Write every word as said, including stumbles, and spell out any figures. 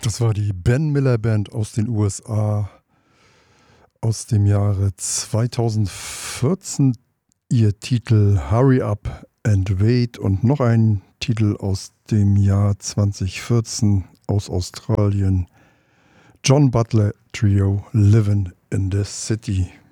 Das war die Ben Miller Band aus den U S A aus dem Jahre zweitausendvierzehn. Ihr Titel Hurry Up and Wait und noch ein Titel aus dem Jahr zweitausendvierzehn aus Australien. John Butler Trio, Livin' in the City.